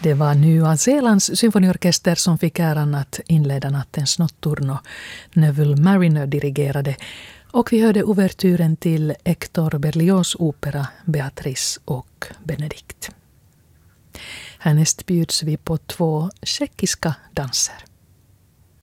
Det var Nya Zeelands symfoniorkester som fick äran att inleda nattens notturno. Neville Marriner dirigerade och vi hörde ouvertyren till Hector Berlioz opera Beatrice och Benedikt. Härnäst bjuds vi på 2 tjeckiska danser.